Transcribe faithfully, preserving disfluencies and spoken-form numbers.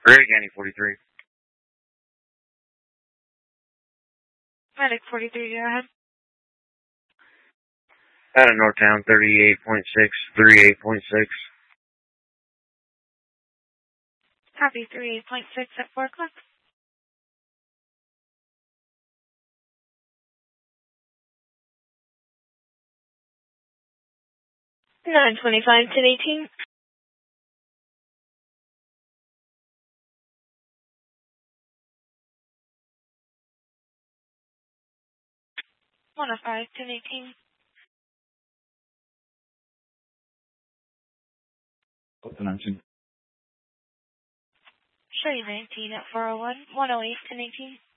Greg, Annie forty-three. Medic forty-three, go ahead. Out of Northtown, thirty-eight point six, thirty-eight point six. Copy, thirty-eight point six at four o'clock. nine twenty-five, ten eighteen. one oh five, ten eighteen. What's the mention? Show you nineteen at four oh one, one oh eight, ten eighteen.